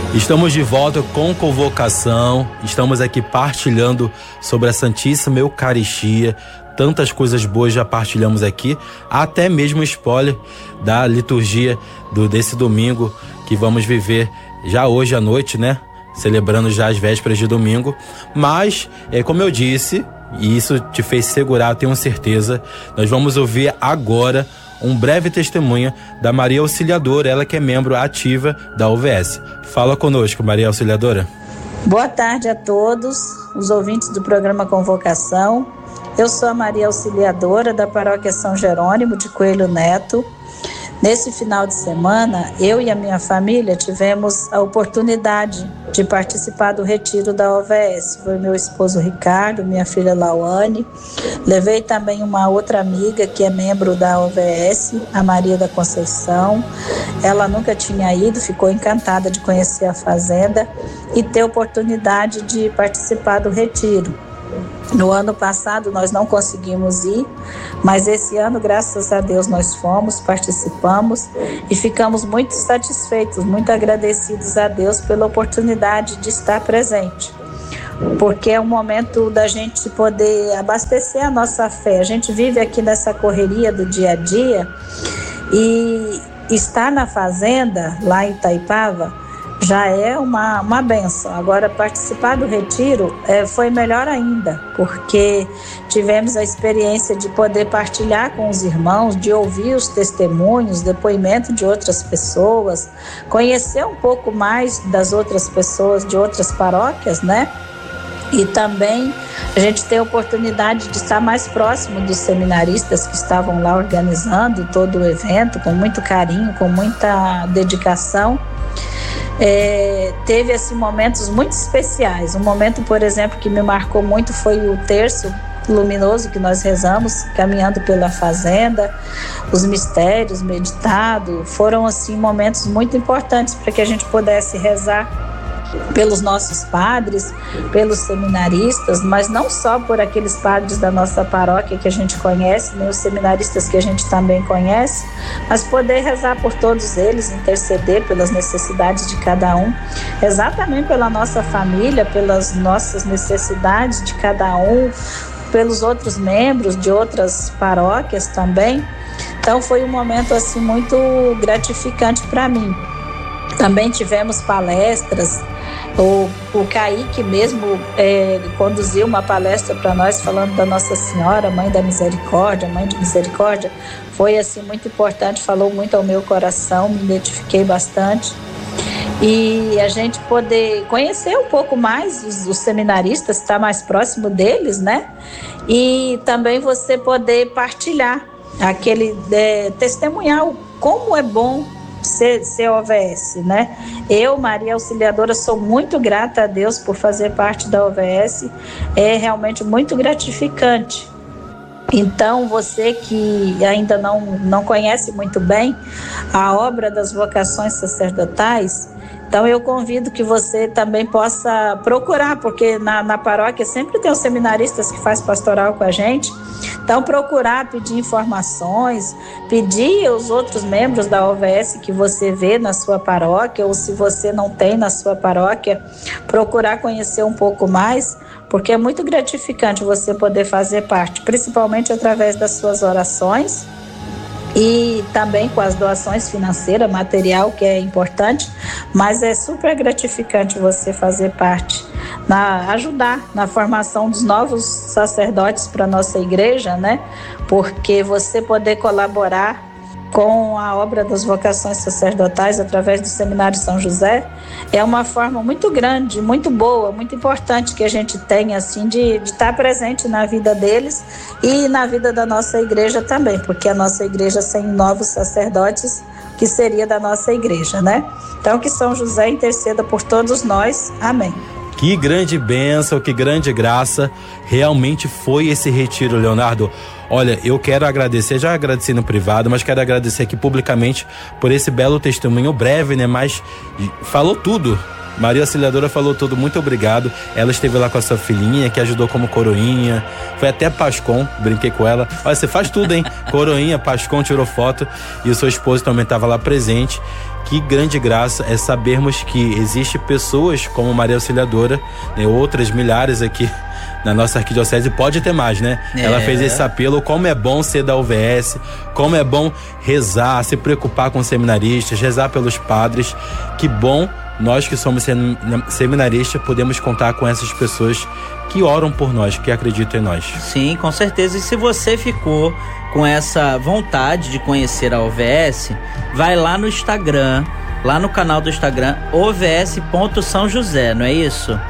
Estamos de volta com convocação, estamos aqui partilhando sobre a Santíssima Eucaristia, tantas coisas boas já partilhamos aqui, até mesmo spoiler da liturgia desse domingo que vamos viver já hoje à noite, né? Celebrando já as vésperas de domingo, mas, como eu disse, e isso te fez segurar, tenho certeza, nós vamos ouvir agora um breve testemunho da Maria Auxiliadora, ela que é membro ativa da UVS. Fala conosco, Maria Auxiliadora. Boa tarde a todos os ouvintes do programa Convocação. Eu sou a Maria Auxiliadora da Paróquia São Jerônimo de Coelho Neto. Nesse final de semana, eu e a minha família tivemos a oportunidade de participar do retiro da OVS. Foi meu esposo Ricardo, minha filha Lauane. Levei também uma outra amiga que é membro da OVS, a Maria da Conceição. Ela nunca tinha ido, ficou encantada de conhecer a fazenda e ter a oportunidade de participar do retiro. No ano passado nós não conseguimos ir, mas esse ano, graças a Deus, nós fomos, participamos e ficamos muito satisfeitos, muito agradecidos a Deus pela oportunidade de estar presente. Porque é um momento da gente poder abastecer a nossa fé. A gente vive aqui nessa correria do dia a dia e estar na fazenda, lá em Itaipava, já é uma bênção. Agora, participar do retiro foi melhor ainda, porque tivemos a experiência de poder partilhar com os irmãos, de ouvir os testemunhos, depoimento de outras pessoas, conhecer um pouco mais das outras pessoas de outras paróquias, né? E também a gente tem a oportunidade de estar mais próximo dos seminaristas que estavam lá organizando todo o evento, com muito carinho, com muita dedicação. Teve assim, momentos muito especiais. Um momento, por exemplo, que me marcou muito foi o terço luminoso que nós rezamos, caminhando pela fazenda, os mistérios meditados. Foram assim, momentos muito importantes para que a gente pudesse rezar pelos nossos padres, pelos seminaristas, mas não só por aqueles padres da nossa paróquia que a gente conhece, nem os seminaristas que a gente também conhece, mas poder rezar por todos eles, interceder pelas necessidades de cada um, exatamente pela nossa família, pelas nossas necessidades de cada um, pelos outros membros de outras paróquias também. Então foi um momento assim muito gratificante para mim. Também tivemos palestras. O Kaique mesmo conduziu uma palestra para nós falando da Nossa Senhora, Mãe da Misericórdia, Mãe de Misericórdia. Foi assim muito importante, falou muito ao meu coração, me identifiquei bastante. E a gente poder conhecer um pouco mais os seminaristas, estar mais próximo deles, né? E também você poder partilhar testemunhar como é bom ser OVS, né? Eu, Maria Auxiliadora, sou muito grata a Deus por fazer parte da OVS, é realmente muito gratificante. Então, você que ainda não conhece muito bem a obra das vocações sacerdotais, então eu convido que você também possa procurar, porque na paróquia sempre tem os seminaristas que faz pastoral com a gente. Então procurar, pedir informações, pedir aos outros membros da OVS que você vê na sua paróquia, ou se você não tem na sua paróquia, procurar conhecer um pouco mais, porque é muito gratificante você poder fazer parte, principalmente através das suas orações, e também com as doações financeiras, material, que é importante, mas é super gratificante você fazer parte, ajudar na formação dos novos sacerdotes para a nossa igreja, né? Porque você poder colaborar com a obra das vocações sacerdotais através do Seminário São José é uma forma muito grande, muito boa, muito importante que a gente tenha assim de estar presente na vida deles e na vida da nossa igreja também, porque a nossa igreja sem novos sacerdotes, que seria da nossa igreja, né? Então que São José interceda por todos nós. Amém. Que grande bênção, que grande graça realmente foi esse retiro, Leonardo. Olha, eu quero agradecer, já agradeci no privado, mas quero agradecer aqui publicamente por esse belo testemunho breve, né? Mas falou tudo Maria Auxiliadora falou tudo, muito obrigado. Ela esteve lá com a sua filhinha, que ajudou como coroinha. Foi até Pascom, brinquei com ela. Olha, você faz tudo, hein? Coroinha, Pascom, tirou foto. E o seu esposo também estava lá presente. Que grande graça é sabermos que existem pessoas como Maria Auxiliadora, né? Outras milhares aqui na nossa arquidiocese, pode ter mais, né? Ela fez esse apelo, como é bom ser da UVS, como é bom rezar, se preocupar com os seminaristas, rezar pelos padres. Que bom nós que somos seminaristas podemos contar com essas pessoas que oram por nós, que acreditam em nós. Sim, com certeza. E se você ficou com essa vontade de conhecer a OVS, vai lá no Instagram, lá no canal do Instagram, ovs.sãojosé, não é isso?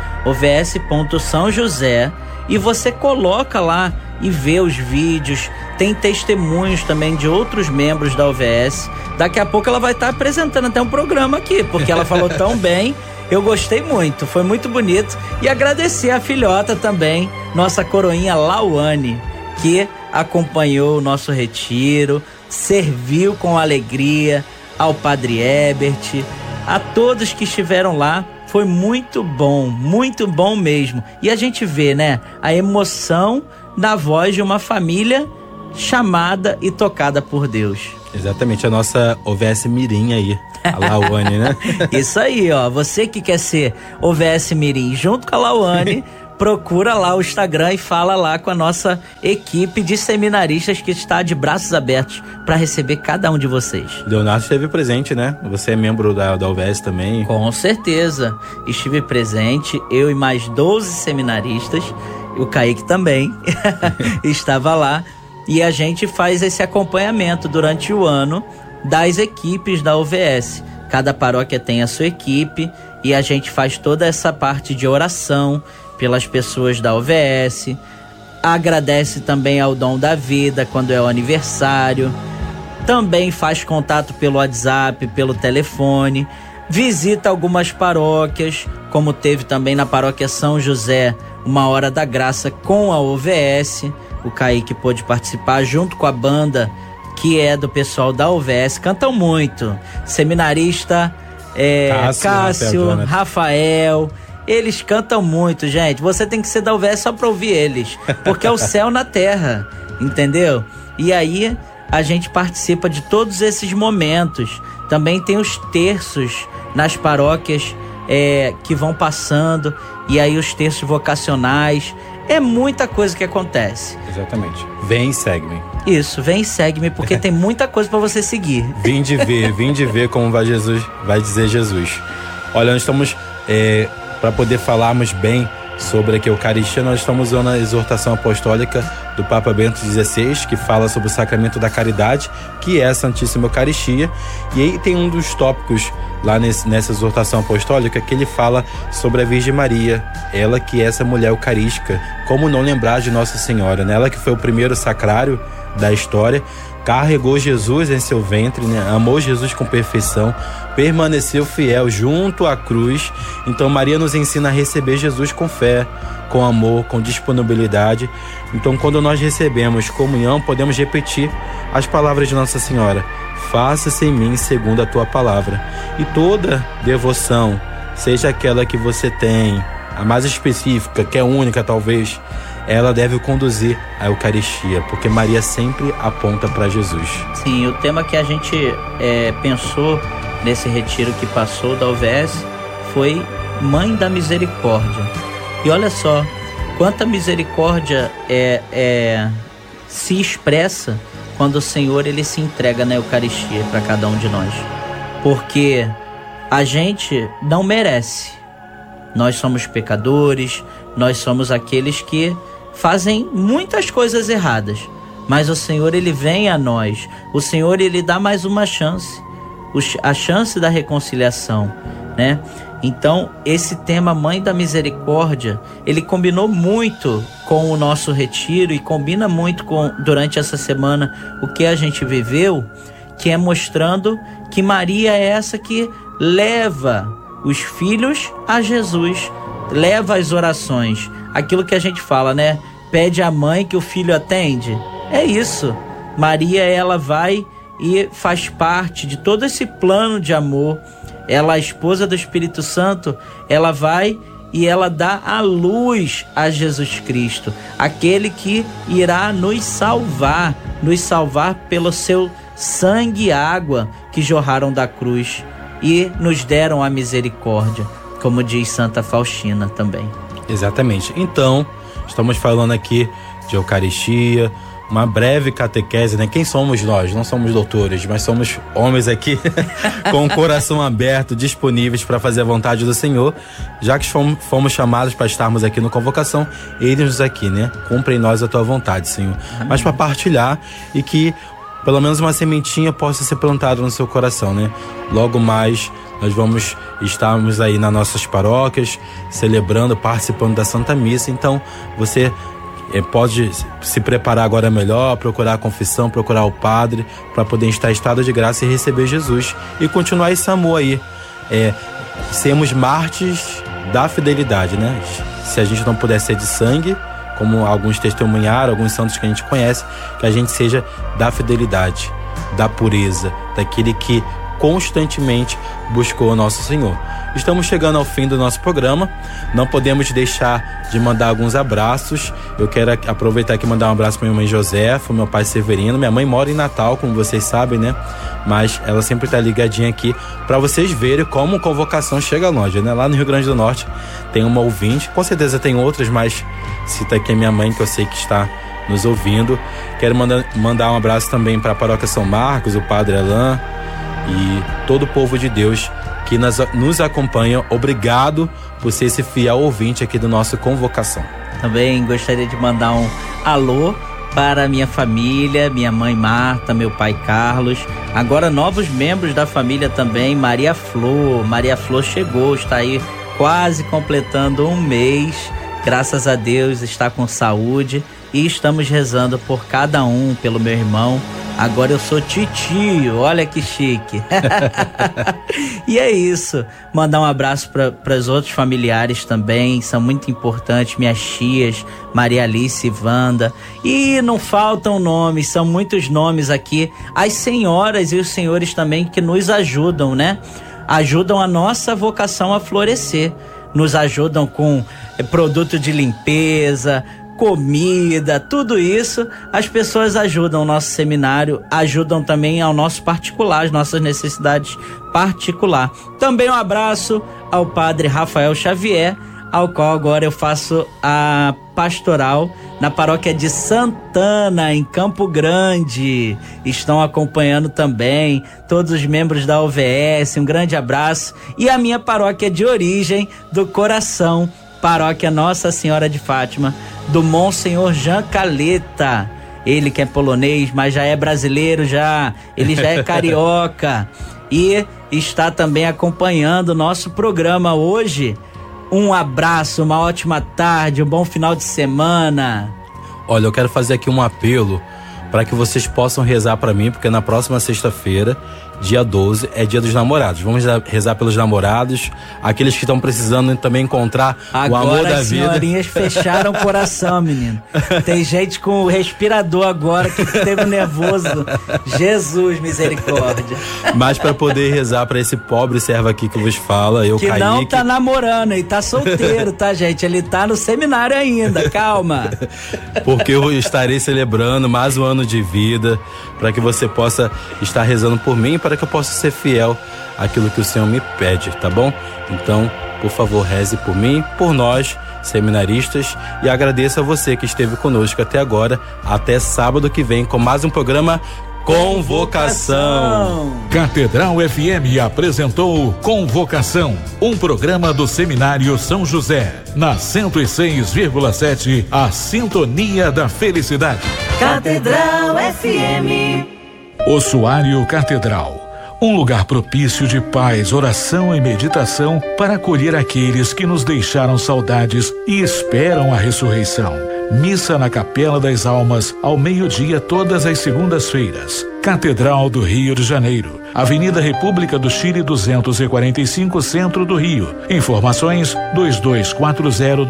ovs.sãojosé, e você coloca lá e vê os vídeos, tem testemunhos também de outros membros da OVS. Daqui a pouco ela vai estar apresentando até um programa aqui, porque ela falou tão bem. Eu gostei muito, foi muito bonito. E agradecer a filhota também, nossa coroinha Lauane, que acompanhou o nosso retiro, serviu com alegria ao Padre Ebert, a todos que estiveram lá. Foi muito bom mesmo. E a gente vê, né, a emoção na voz de uma família chamada e tocada por Deus. Exatamente, a nossa OVS Mirim aí, a Lauane, né? Isso aí, ó, você que quer ser OVS Mirim junto com a Lauane, procura lá o Instagram e fala lá com a nossa equipe de seminaristas que está de braços abertos para receber cada um de vocês. Leonardo esteve presente, né? Você é membro da UVS também? Com certeza, estive presente, eu e mais 12 seminaristas, o Kaique também estava lá, e a gente faz esse acompanhamento durante o ano das equipes da UVS. Cada paróquia tem a sua equipe e a gente faz toda essa parte de oração pelas pessoas da UVS, agradece também ao Dom da Vida quando é o aniversário, também faz contato pelo WhatsApp, pelo telefone, visita algumas paróquias, como teve também na paróquia São José, uma hora da graça com a UVS, o Kaique pôde participar junto com a banda que é do pessoal da UVS, cantam muito, seminarista Cássio, Rafael. Eles cantam muito, gente. Você tem que ser da UVS só pra ouvir eles, porque é o céu na terra, entendeu? E aí a gente participa de todos esses momentos. Também tem os terços nas paróquias que vão passando, e aí os terços vocacionais. É muita coisa que acontece. Exatamente. Vem e segue-me. Isso, vem e segue-me, porque tem muita coisa pra você seguir. Vim de ver como vai dizer Jesus. Olha, nós estamos... para poder falarmos bem sobre a Eucaristia, nós estamos usando a exortação apostólica do Papa Bento XVI, que fala sobre o sacramento da caridade, que é a Santíssima Eucaristia. E aí tem um dos tópicos lá nessa exortação apostólica que ele fala sobre a Virgem Maria, ela que é essa mulher eucarística. Como não lembrar de Nossa Senhora, né? Ela que foi o primeiro sacrário da história, carregou Jesus em seu ventre, né? Amou Jesus com perfeição, permaneceu fiel junto à cruz. Então Maria nos ensina a receber Jesus com fé, com amor, com disponibilidade. Então quando nós recebemos comunhão, podemos repetir as palavras de Nossa Senhora: faça-se em mim segundo a tua palavra. E toda devoção, seja aquela que você tem, a mais específica, que é única talvez, ela deve conduzir a Eucaristia, porque Maria sempre aponta para Jesus. Sim, o tema que a gente pensou nesse retiro que passou da UVS foi Mãe da Misericórdia. E olha só, quanta misericórdia se expressa quando o Senhor ele se entrega na Eucaristia para cada um de nós. Porque a gente não merece. Nós somos pecadores, nós somos aqueles que fazem muitas coisas erradas, mas o Senhor ele vem a nós, o Senhor ele dá mais uma chance, a chance da reconciliação, né? Então esse tema Mãe da Misericórdia, ele combinou muito com o nosso retiro e combina muito com, durante essa semana, o que a gente viveu, que é mostrando que Maria é essa que leva os filhos a Jesus, leva as orações, aquilo que a gente fala, né? Pede à mãe que o filho atende. É isso. Maria, ela vai e faz parte de todo esse plano de amor. ela, a esposa do Espírito Santo, ela vai e ela dá a luz a Jesus Cristo, aquele que irá nos salvar pelo seu sangue e água que jorraram da cruz e nos deram a misericórdia, como diz Santa Faustina também. Exatamente. Então, estamos falando aqui de Eucaristia, uma breve catequese, né? Quem somos nós? Não somos doutores, mas somos homens aqui com o coração aberto, disponíveis para fazer a vontade do Senhor, já que fomos chamados para estarmos aqui no Convocação, eles aqui, né? Cumpre em nós a tua vontade, Senhor. Mas para partilhar e que pelo menos uma sementinha possa ser plantada no seu coração, né? Logo mais nós estarmos aí nas nossas paróquias, celebrando, participando da Santa Missa. Então você pode se preparar agora melhor, procurar a confissão, procurar o padre, para poder estar em estado de graça e receber Jesus e continuar esse amor aí. Sermos mártires da fidelidade, né? Se a gente não puder ser de sangue, como alguns testemunharam, alguns santos que a gente conhece, que a gente seja da fidelidade, da pureza, daquele que constantemente buscou o nosso Senhor. Estamos chegando ao fim do nosso programa, não podemos deixar de mandar alguns abraços. Eu quero aproveitar aqui e mandar um abraço para minha mãe Josefa, meu pai Severino. Minha mãe mora em Natal, como vocês sabem, né? Mas ela sempre está ligadinha aqui para vocês verem como Convocação chega longe, né? Lá no Rio Grande do Norte tem uma ouvinte, com certeza tem outras, mas cita aqui a minha mãe, que eu sei que está nos ouvindo. Quero mandar um abraço também para a Paróquia São Marcos, o Padre Alain e todo o povo de Deus que nos acompanha. Obrigado por ser esse fiel ouvinte aqui do nosso Convocação. Também gostaria de mandar um alô para a minha família, minha mãe Marta, meu pai Carlos, agora novos membros da família também, Maria Flor chegou, está aí quase completando um mês, graças a Deus está com saúde e estamos rezando por cada um, pelo meu irmão. Agora eu sou titio, olha que chique. E é isso, mandar um abraço para os outros familiares também, são muito importantes, minhas tias, Maria Alice e Wanda. E não faltam nomes, são muitos nomes aqui, as senhoras e os senhores também que nos ajudam, né? Ajudam a nossa vocação a florescer, nos ajudam com produto de limpeza, comida, tudo isso, as pessoas ajudam o nosso seminário, ajudam também ao nosso particular, as nossas necessidades particular. Também um abraço ao padre Rafael Xavier, ao qual agora eu faço a pastoral na paróquia de Santana, em Campo Grande. Estão acompanhando também todos os membros da OVS, um grande abraço. E a minha paróquia de origem, do coração, paróquia Nossa Senhora de Fátima, do Monsenhor Jean Caleta. Ele que é polonês, mas já é brasileiro ele já é carioca e está também acompanhando o nosso programa hoje. Um abraço, uma ótima tarde, um bom final de semana. Olha, eu quero fazer aqui um apelo para que vocês possam rezar para mim, porque na próxima sexta-feira, dia 12, é dia dos namorados. Vamos rezar pelos namorados, aqueles que estão precisando também encontrar o amor da vida. Agora as senhorinhas fecharam o coração, menino. Tem gente com o respirador agora que teve nervoso. Jesus, misericórdia. Mas para poder rezar para esse pobre servo aqui que vos fala, eu, Kaique. Que não tá namorando, ele tá solteiro, tá, gente? Ele tá no seminário ainda, calma. Porque eu estarei celebrando mais um ano de vida, para que você possa estar rezando por mim, para que eu possa ser fiel àquilo que o Senhor me pede, tá bom? Então, por favor, reze por mim, por nós, seminaristas, e agradeço a você que esteve conosco até agora, até sábado que vem com mais um programa Convocação. Catedral FM apresentou Convocação, um programa do Seminário São José, na 106,7, a sintonia da felicidade. Catedral FM. Ossuário Catedral, um lugar propício de paz, oração e meditação para acolher aqueles que nos deixaram saudades e esperam a ressurreição. Missa na Capela das Almas, ao meio-dia, todas as segundas-feiras. Catedral do Rio de Janeiro, Avenida República do Chile 245, Centro do Rio. Informações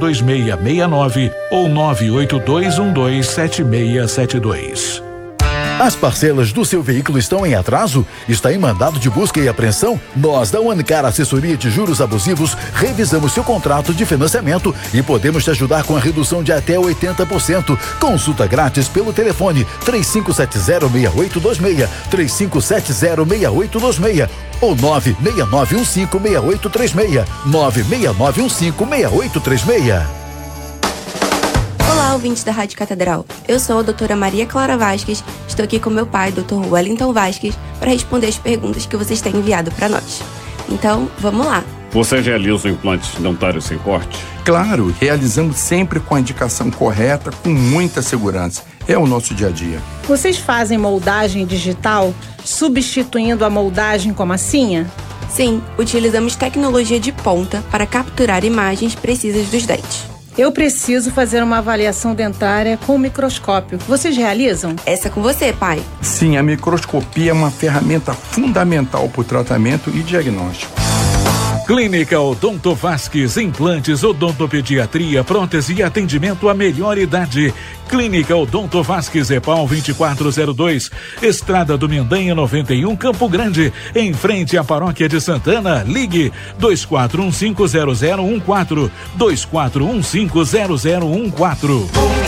22402669 ou 982127672. As parcelas do seu veículo estão em atraso? Está em mandado de busca e apreensão? Nós da Unicar Assessoria de Juros Abusivos revisamos seu contrato de financiamento e podemos te ajudar com a redução de até 80%. Consulta grátis pelo telefone 3570-6826, 3570-6826 ou 96915-6836, 96915-6836. Olá, ouvintes da Rádio Catedral. Eu sou a doutora Maria Clara Vasques, estou aqui com meu pai, Dr. Wellington Vasques, para responder as perguntas que vocês têm enviado para nós. Então, vamos lá. Você realiza implantes dentários sem corte? Claro, realizamos sempre com a indicação correta, com muita segurança. É o nosso dia a dia. Vocês fazem moldagem digital, substituindo a moldagem com massinha? Sim, utilizamos tecnologia de ponta para capturar imagens precisas dos dentes. Eu preciso fazer uma avaliação dentária com microscópio. Vocês realizam? Essa é com você, pai. Sim, a microscopia é uma ferramenta fundamental para o tratamento e diagnóstico. Clínica Odonto Vasques, implantes, odontopediatria, prótese e atendimento à melhor idade. Clínica Odonto Vasques, EPAL 2402, Estrada do Mendanha 91, Campo Grande, em frente à Paróquia de Santana. Ligue 24150014, 24150014.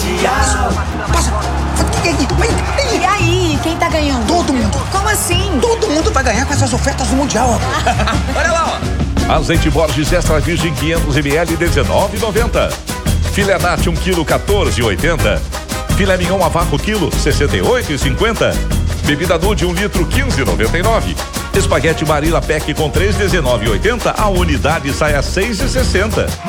E aí, quem tá ganhando? Todo mundo. Como assim? Todo mundo vai ganhar com essas ofertas do Mundial. Olha lá, ó. Azeite Borges Extra Virgem 500 ml, R$19,90. Filé Nati 1 kg, R$14,80. Filé Mignon a vácuo quilo, R$68,50. Bebida Nude 1 litro, R$15,99. Espaguete Barilla Pack com 3, R$19,80. A unidade sai a R$6,60.